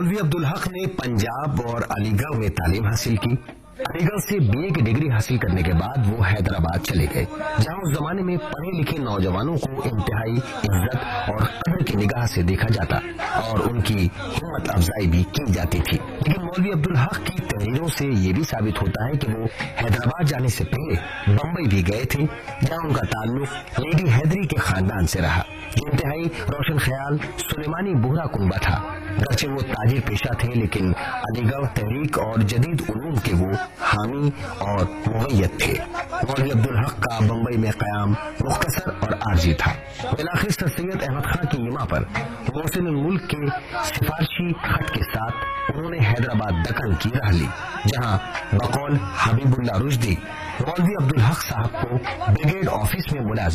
मौलवी अब्दुल हक ने पंजाब और अलीगढ़ में तालीम हासिल की। अलीगढ़ से बीए की डिग्री हासिल करने के बाद वो हैदराबाद चले गए, जहां उस जमाने में पढ़े लिखे नौजवानों को इंतहाई इज्जत और कदर की निगाह से देखा जाता और उनकी हिम्मत अफजाई भी की जाती थी। लेकिन मौलवी अब्दुल हक की तहरीरों से ये भी साबित होता है कि वो हैदराबाद जाने से पहले बम्बई भी गए थे, जहाँ उनका ताल्लुक लेडी हैदरी के खानदान से रहा, जो इंतहाई रोशन ख्याल सुलेमानी बोहरा कुनबा था। गर्चे वो ताजिर पेशा थे, लेकिन अलीगढ़ तहरीक और जदीद उलूम के वो हामी और मुगैयद थे। मौलवी अब्दुल हक का बम्बई में कयाम मुख्तसर और आर्जी था। बिलाखिर सर सैयद अहमद खां की इमा पर मोहसिन मुल्क के सिफारशी खत के साथ उन्होंने हैदराबाद दक्कन की राह ली, जहां बकौल हबीबुल्लाह रुश्दी मौलवी अब्दुल हक साहब को ब्रिगेड ऑफिस में मुलाजिम